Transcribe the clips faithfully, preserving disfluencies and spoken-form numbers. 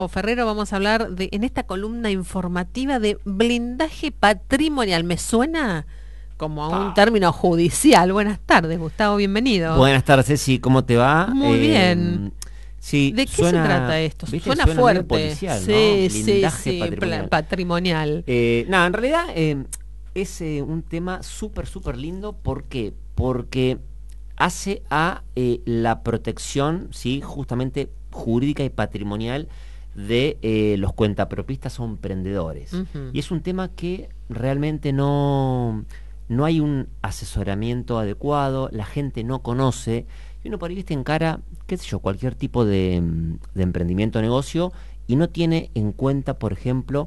Ferrero, vamos a hablar de en esta columna informativa de blindaje patrimonial. ¿Me suena como a un Ah. término judicial? Buenas tardes, Gustavo, bienvenido. Buenas tardes, Ceci, ¿cómo te va? Muy Eh, bien. Sí, ¿De qué suena, se trata esto? ¿viste? Suena, Suena medio fuerte. policial, sí, ¿no? sí, Blindaje sí, patrimonial. pla- patrimonial. Eh, nada, en realidad eh, es eh, un tema súper, súper lindo. ¿Por qué? Porque hace a eh, la protección, ¿sí? Justamente jurídica y patrimonial de eh, los cuentapropistas o emprendedores. Ujú. Y es un tema que realmente no, no hay un asesoramiento adecuado, la gente no conoce, y uno por ahí viste encara, qué sé yo, cualquier tipo de, mm, de emprendimiento o negocio y no tiene en cuenta, por ejemplo,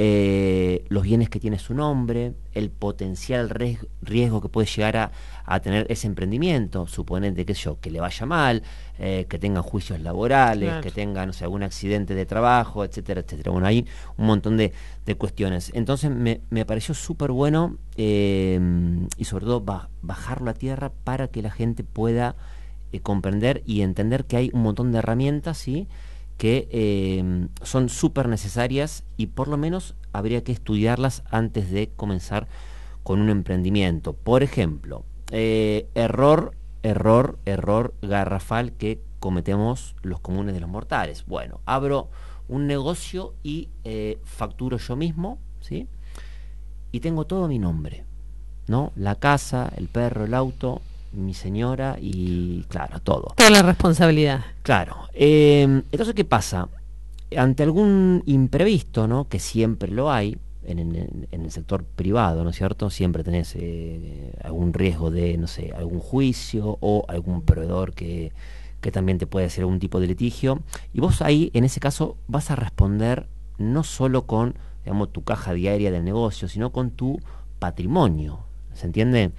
eh, los bienes que tiene su nombre, el potencial ries- riesgo que puede llegar a, a tener ese emprendimiento, suponente, qué sé yo, que le vaya mal, eh, que tengan juicios laborales, Claro. que tengan, no sé, algún accidente de trabajo, etcétera, etcétera. Bueno, hay un montón de, de cuestiones. Entonces me, me pareció súper bueno eh, y sobre todo ba- bajarlo a tierra para que la gente pueda eh, comprender y entender que hay un montón de herramientas, ¿sí?, que eh, son súper necesarias y por lo menos habría que estudiarlas antes de comenzar con un emprendimiento. Por ejemplo, eh, error, error, error garrafal que cometemos los comunes de los mortales. Bueno, abro un negocio y eh, facturo yo mismo, ¿sí? Y tengo todo a mi nombre, ¿no? La casa, el perro, el auto, mi señora y, claro, todo. Toda la responsabilidad. Claro. Eh, entonces, ¿qué pasa? Ante algún imprevisto, ¿no?, que siempre lo hay en, en- en el sector privado, ¿no es cierto? Siempre tenés eh, algún riesgo de, no sé, algún juicio o algún proveedor que, que también te puede hacer algún tipo de litigio. Y vos ahí, en ese caso, vas a responder no solo con, digamos, tu caja diaria del negocio, sino con tu patrimonio. ¿Se entiende?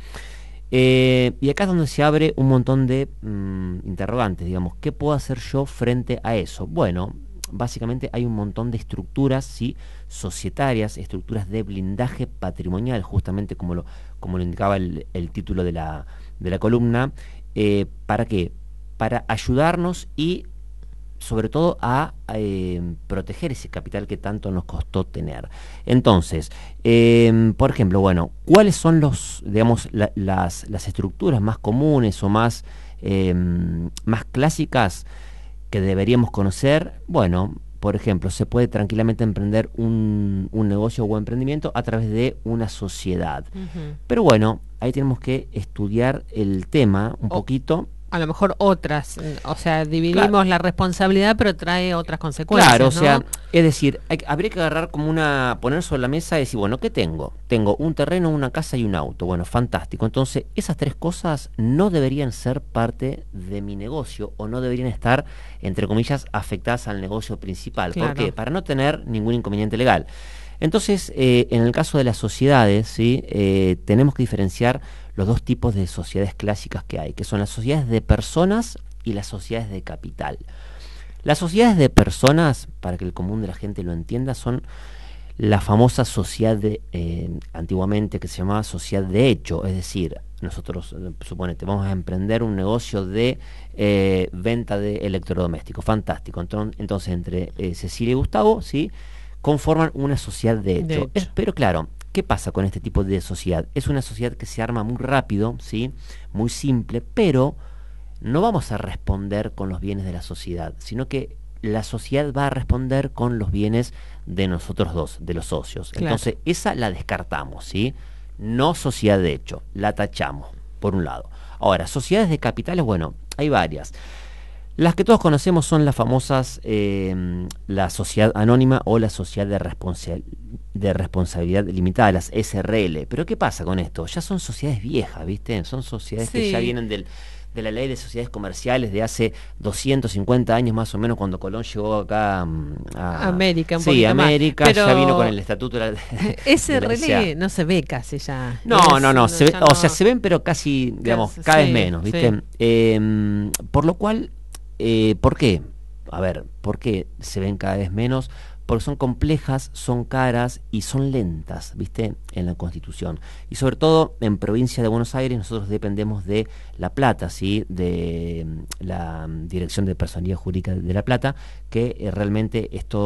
Eh, y acá es donde se abre un montón de mm, interrogantes, digamos, ¿qué puedo hacer yo frente a eso? Bueno, básicamente hay un montón de estructuras, ¿sí?, societarias, estructuras de blindaje patrimonial, justamente como lo, como lo indicaba el, el título de la, de la columna. Eh, ¿para qué? Para ayudarnos y sobre todo a eh, proteger ese capital que tanto nos costó tener. Entonces, eh, por ejemplo, bueno, ¿cuáles son los, digamos, la, las, las estructuras más comunes o más, eh, más clásicas que deberíamos conocer? Bueno, por ejemplo, se puede tranquilamente emprender un, un negocio o emprendimiento a través de una sociedad. Ujú. Pero bueno, ahí tenemos que estudiar el tema un O- poquito. A lo mejor otras, eh, o sea, dividimos Claro. la responsabilidad, pero trae otras consecuencias, Claro, o ¿no? sea, es decir, hay, habría que agarrar como una, poner sobre la mesa y decir, bueno, ¿qué tengo? Tengo un terreno, una casa y un auto. Bueno, fantástico. Entonces, esas tres cosas no deberían ser parte de mi negocio o no deberían estar, entre comillas, afectadas al negocio principal. Claro. ¿Por qué? Para no tener ningún inconveniente legal. Entonces, eh, en el caso de las sociedades, ¿sí?, eh, tenemos que diferenciar los dos tipos de sociedades clásicas que hay, que son las sociedades de personas y las sociedades de capital. Las sociedades de personas, para que el común de la gente lo entienda, son la famosa sociedad de, eh, antiguamente que se llamaba sociedad de hecho, es decir, nosotros, eh, suponete, vamos a emprender un negocio de eh, venta de electrodomésticos, fantástico. Enton- Entonces, entre eh, Cecilia y Gustavo, ¿sí?, conforman una sociedad de hecho. De hecho. Es- pero claro, ¿qué pasa con este tipo de sociedad? Es una sociedad que se arma muy rápido, ¿sí?, muy simple, pero no vamos a responder con los bienes de la sociedad, sino que la sociedad va a responder con los bienes de nosotros dos, de los socios. Claro. Entonces, esa la descartamos, ¿sí? No sociedad de hecho, la tachamos, por un lado. Ahora, sociedades de capitales, bueno, hay varias. Las que todos conocemos son las famosas, eh, la sociedad anónima o la sociedad de, responsa- de responsabilidad limitada, las S R L. Pero ¿qué pasa con esto? Ya son sociedades viejas, ¿viste? Son sociedades que ya Sí. vienen del, de la ley de sociedades comerciales de hace doscientos cincuenta años más o menos, cuando Colón llegó acá mm, a América, un sí, poquito más. América, Pero ya vino con el estatuto de la, ese de la S A. relé no se ve casi ya. No, Es- no, no, se ve- ya o sea, no- se ven, pero casi, digamos, Casi, cada vez sí, menos, ¿viste? sí. Eh, por lo cual, eh, ¿por qué? a ver, ¿por qué se ven cada vez menos? Porque son complejas, son caras y son lentas, ¿viste? En la Constitución. Y sobre todo en provincia de Buenos Aires nosotros dependemos de La Plata, ¿sí? De la Dirección de Personería Jurídica de La Plata, que eh, realmente es todo